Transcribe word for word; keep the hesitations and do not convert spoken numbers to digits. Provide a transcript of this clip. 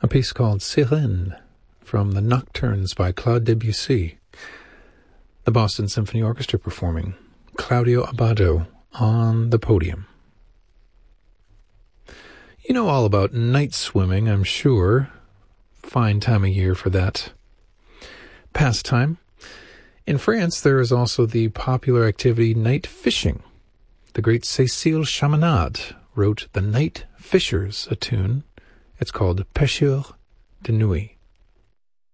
a piece called Sirène from the Nocturnes by Claude Debussy. The Boston Symphony Orchestra performing, Claudio Abbado on the podium. You know all about night swimming, I'm sure. Fine time of year for that pastime. In France, there is also the popular activity night fishing. The great Cécile Chaminade wrote The Night Fishers, a tune. It's called Pêcheurs de Nuit.